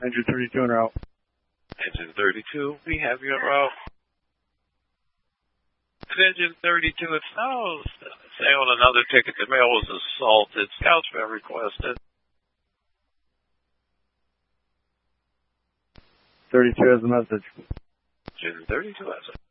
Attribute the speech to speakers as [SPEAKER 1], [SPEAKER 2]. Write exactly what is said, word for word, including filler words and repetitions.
[SPEAKER 1] Engine thirty-two en route.
[SPEAKER 2] Engine thirty-two, we have you en route. Engine thirty-two, it's now say on another ticket the male was assaulted. Scouts been requested.
[SPEAKER 1] thirty-two has a message.
[SPEAKER 2] Engine thirty-two has it.